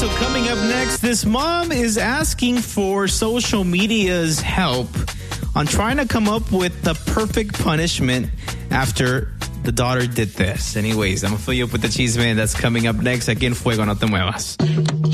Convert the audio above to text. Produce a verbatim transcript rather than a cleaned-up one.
so coming up next, this mom is asking for social media's help on trying to come up with the perfect punishment after the daughter did this. Anyways, I'm going to fill you up with the chisme that's coming up next. Aquí en Fuego, no te muevas.